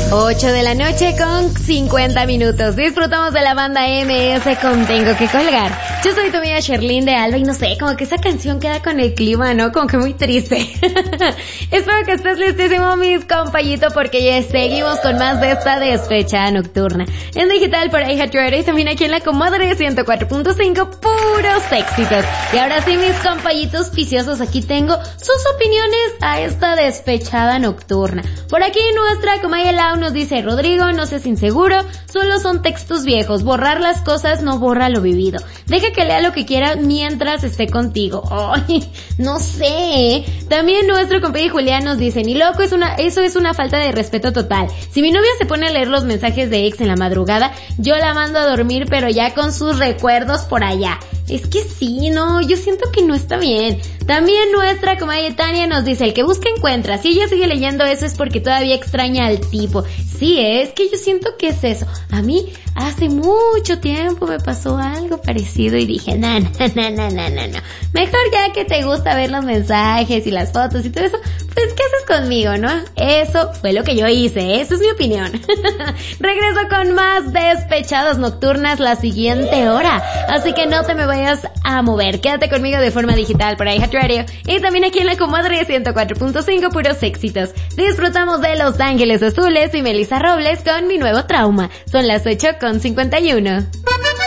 8 de la noche con 50 minutos. Disfrutamos de la banda MS con Tengo que colgar. Yo soy tu amiga Sherlyn de Alba y no sé, como que esa canción queda con el clima, ¿no? Como que muy triste. Espero que estés listísimo, mis compañitos, porque ya seguimos con más de esta despechada nocturna. En digital por iHeartRadio y también aquí en la comadre 104.5, puros éxitos. Y ahora sí, mis compañitos viciosos, aquí tengo sus opiniones a esta despechada nocturna. Por aquí nuestra comadre Lau nos dice: Rodrigo, no seas inseguro, solo son textos viejos, borrar las cosas no borra lo vivido. Deja que lea lo que quiera mientras esté contigo. Ay, no sé. También nuestro compañero Julián nos dice: ni loco, eso es una falta de respeto total. Si mi novia se pone a leer los mensajes de ex en la madrugada, yo la mando a dormir, pero ya con sus recuerdos por allá. Es que sí, no, yo siento que no está bien. También nuestra comadre Tania nos dice: el que busca encuentra. Si ella sigue leyendo eso es porque todavía extraña al tipo. Sí, es que yo siento que es eso. A mí hace mucho tiempo me pasó algo parecido y dije, no. Mejor ya que te gusta ver los mensajes y las fotos y todo eso, pues ¿qué haces conmigo, no? Eso fue lo que yo hice, esa es mi opinión. Regreso con más despechadas nocturnas la siguiente hora, así que no te me vayas a mover. Quédate conmigo de forma digital por iHeartRadio y también aquí en la comadre 104.5, puros éxitos. Disfrutamos de Los Ángeles Azules y Melissa Robles con Mi Nuevo Trauma. Son las 8:51.